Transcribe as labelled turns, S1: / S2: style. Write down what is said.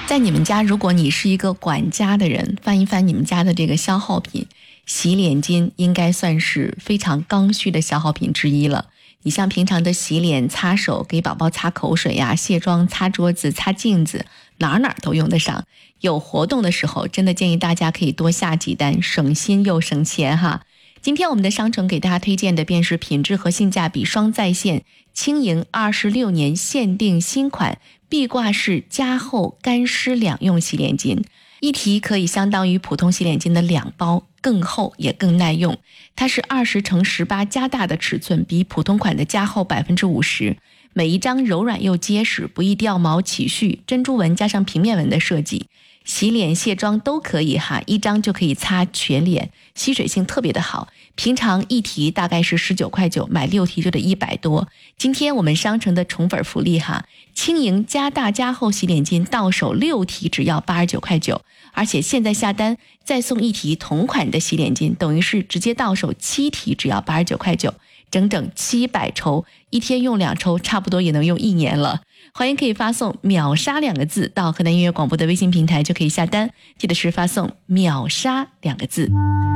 S1: 在你们家，如果你是一个管家的人，翻一翻你们家的这个消耗品，洗脸巾应该算是非常刚需的消耗品之一了。你像平常的洗脸、擦手、给宝宝擦口水呀、卸妆、擦桌子、擦镜子，哪都用得上。有活动的时候，真的建议大家可以多下几单，省心又省钱哈。今天我们的商城给大家推荐的便是品质和性价比双在线，轻盈26年限定新款壁挂式加厚干湿两用洗脸巾，一提可以相当于普通洗脸巾的2包，更厚也更耐用。它是20×18加大的尺寸，比普通款的加厚50%，每一张柔软又结实，不易掉毛起絮，珍珠纹加上平面纹的设计，洗脸卸妆都可以哈，一张就可以擦全脸，吸水性特别的好。平常一提大概是19.9块，买6提就得100多。今天我们商城的宠粉福利哈，轻盈加大加厚洗脸巾到手6提只要89.9块，而且现在下单再送1提同款的洗脸巾，等于是直接到手7提只要89.9块，整整700抽，一天用2抽，差不多也能用1年了。欢迎可以发送秒杀2个字到河南音乐广播的微信平台就可以下单，记得是发送秒杀2个字。